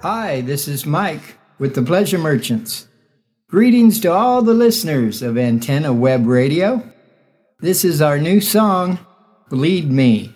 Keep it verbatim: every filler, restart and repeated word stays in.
Hi, this is Mike with the Pleasure Merchants. Greetings to all the listeners of Antenna Web Radio. This is our new song, Bleed Me.